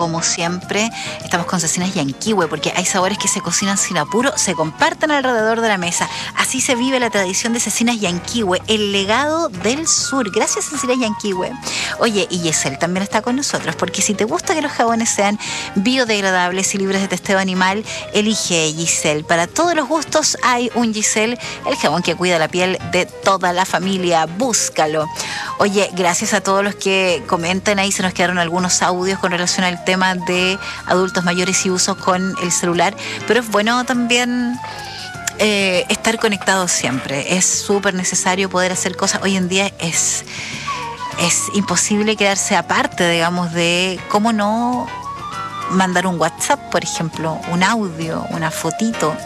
como siempre, estamos con Cecinas Yanquihue, porque hay sabores que se cocinan sin apuro, se comparten alrededor de la mesa. Así se vive la tradición de Cecinas Yanquihue, el legado del sur. Gracias, Cecinas Yanquihue. Oye, y Giselle también está con nosotros, porque si te gusta que los jabones sean biodegradables y libres de testeo animal, elige Giselle. Para todos los gustos hay un Giselle, el jabón que cuida la piel de toda la familia. Búscalo. Oye, gracias a todos los que comentan ahí, se nos quedaron algunos audios con relación al tema de adultos mayores y usos con el celular, pero es bueno también estar conectados siempre. Es súper necesario poder hacer cosas. Hoy en día es imposible quedarse aparte, digamos, de cómo no mandar un WhatsApp, por ejemplo, un audio, una fotito.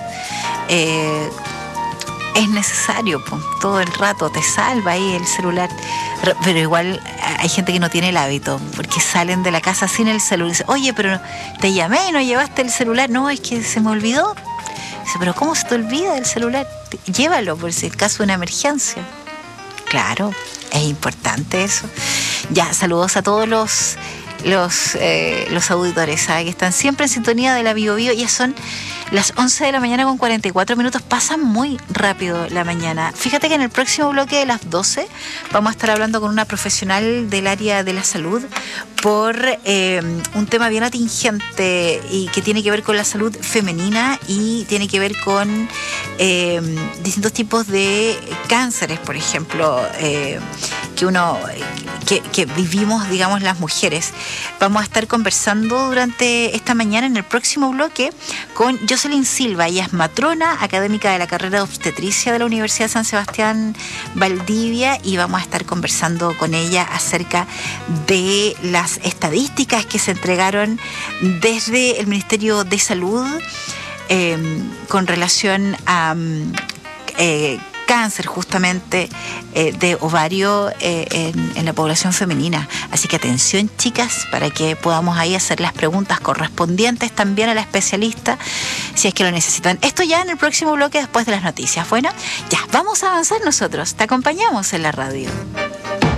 Es necesario, pues, todo el rato te salva ahí el celular, pero igual hay gente que no tiene el hábito, porque salen de la casa sin el celular y dicen, oye, pero te llamé y no llevaste el celular. No, es que se me olvidó. Dice, pero ¿cómo se te olvida el celular? Llévalo por si es caso de una emergencia. Claro, es importante eso. Ya, saludos a todos los auditores, ¿sabes? Que están siempre en sintonía de la Bio Bio. Ya son las 11 de la mañana con 44 minutos. Pasa muy rápido la mañana. Fíjate que en el próximo bloque de las 12 vamos a estar hablando con una profesional del área de la salud por un tema bien atingente y que tiene que ver con la salud femenina y tiene que ver con distintos tipos de cánceres, por ejemplo, que vivimos, digamos, las mujeres. Vamos a estar conversando durante esta mañana en el próximo bloque con Jocelyn Silva. Ella es matrona académica de la carrera de obstetricia de la Universidad de San Sebastián Valdivia, y vamos a estar conversando con ella acerca de las estadísticas que se entregaron desde el Ministerio de Salud con relación a cáncer justamente de ovario en la población femenina. Así que atención, chicas, para que podamos ahí hacer las preguntas correspondientes también a la especialista si es que lo necesitan. Esto ya en el próximo bloque después de las noticias. Bueno, ya, vamos a avanzar nosotros. Te acompañamos en la radio.